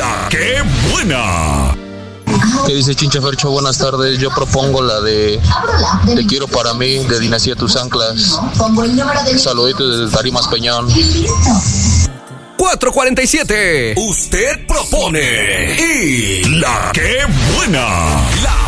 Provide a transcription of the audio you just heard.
La que buena. ¿Qué dice Chincha Fercho? Buenas tardes. Yo propongo la de Te quiero para mí, de Dinastía Tus Anclas. Saluditos desde Tarimas Peñón. 447. Usted propone. Y la que buena. La